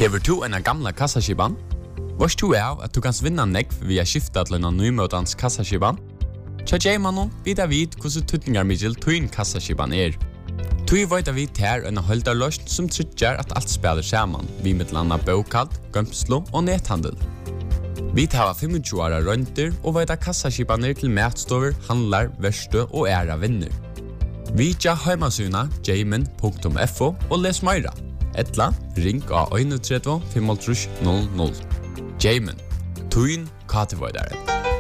Hever du en gamla kassaskiban? Vars du av at du kan vinna nekv via skifta til en nymøtans kassaskiban? Tja J-mannen vidar vid hvordan tutningar middel tuin kassaskiban Tui veit vi ter en holdarløsn som tryggjar at alt spiller saman, vi mittlanda bokald, gømslo og nethandel. Vi tar 25 åra rønter og veit kassaskibaner til matstover, handlar, verste og æra vinner. Vi tja heimasuna jamin.fo og les meira. Etla, ring av 31 35 00. Jamin, tuin katevoidare.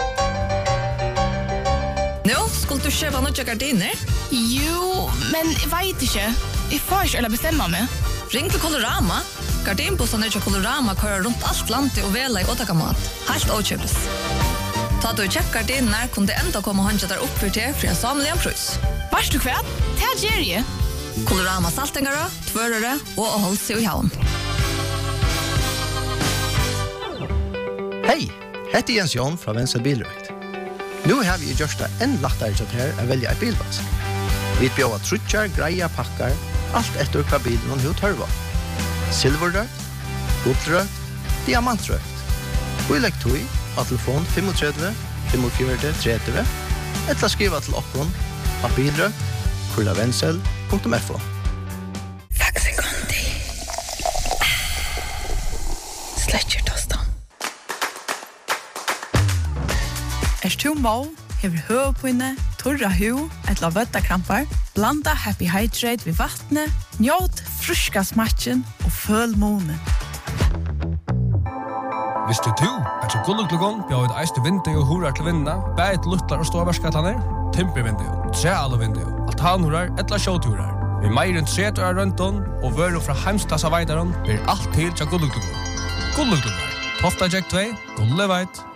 Nå, skulle du kjøpe noen gardiner? Jo, men jeg vet ikke. Jeg får ikke eller bestemme meg. Ring til Colorama. Gardinbossene til Colorama kører rundt alt landet og vela i åtakamat. Helt åkjøpes. Ta du kjøpt gardiner, kunne det enda komme håndja der opp for til en samlig en prøys. Varst du kvært? Det er Jerry. Colorama saltengere, tvørere og å holde seg i havn. Hei, hette Jens Jon fra Venstre Bilrøkt. Nu har vi gjort det enn lettere til her å velge en bilvask. Vi bjør trutjar, greia, pakkar, alt etter hva bilen og tørva. Silverrøkt, guldrøkt, diamantrøkt. Vi legger tog av telefon 35 45 30 eller skriva til okkon av bilrøkt@vensel.fo. Tu må, hever høvpinne, torra hu, etla vøttakrampar, blanda Happy Hydrate ved vattnet, njåt fruska smatchen og føl månen. Visste du at så gulluglugon bjør et eiste vindu og hurar til vinna, bæt luttlar og ståverskatlaner, timpervindu, trealvindu, altanhurar, etla sjåturar. Vi meir enn 30 år rønton og vøru fra heimstassa veidaron blir alt til til gulluglugon. Gulluglugon, Tofta Jack 2, Gulleveit.